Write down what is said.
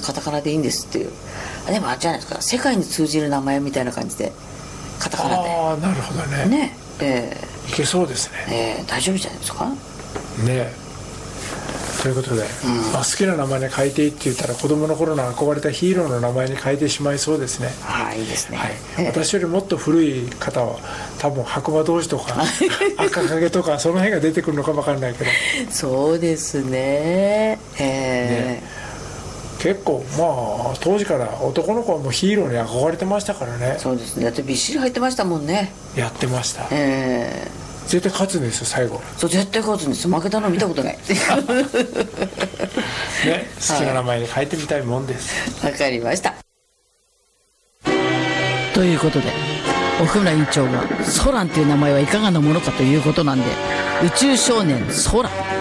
カタカナでいいんですっていう。でもあれじゃないですか、世界に通じる名前みたいな感じでカタカナで。 ああ、なるほどね。いけそうですね。 大丈夫じゃないですかね。ということで、好きな名前に変えていいって言ったら子供の頃の憧れたヒーローの名前に変えてしまいそうですね。 いいですね。 私よりもっと古い方は多分白馬同士とか赤影とかその辺が出てくるのかも分かんないけどそうですね。 結構当時から男の子はもうヒーローに憧れてましたからね。 そうですね。だってびっしり入ってましたもんね。 やってました。絶対勝つんですよ最後。 そう、絶対勝つんですよ。負けたの見たことない。 ね、好きな名前に変えてみたいもんです。 わかりました。ということで奥村院長がソランという名前はいかがなものかということなんで、宇宙少年ソラン